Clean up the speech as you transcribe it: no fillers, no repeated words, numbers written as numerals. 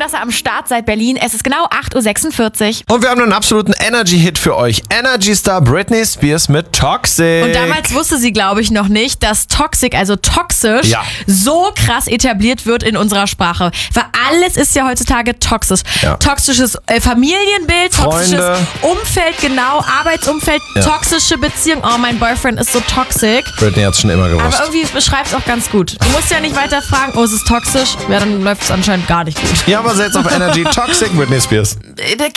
dass ihr am Start seid, Berlin. Es ist genau 8:46 Und wir haben einen absoluten Energy-Hit für euch. Energy-Star Britney Spears mit Toxic. Und damals wusste sie, glaube ich, noch nicht, dass Toxic, also toxisch, Ja. so krass etabliert wird in unserer Sprache. Weil alles ist ja heutzutage toxisch. Ja. Toxisches Familienbild, toxisches Freunde. Umfeld, genau, Arbeitsumfeld, toxische Beziehung. Oh, mein Boyfriend ist so toxic. Britney hat's schon immer gewusst. Aber irgendwie beschreibt es auch ganz gut. Du musst ja nicht weiter fragen, oh, ist es toxisch? Ja, dann läuft es anscheinend gar nicht gut. Ja, aber jetzt auf Energy Toxic Britney Spears. Der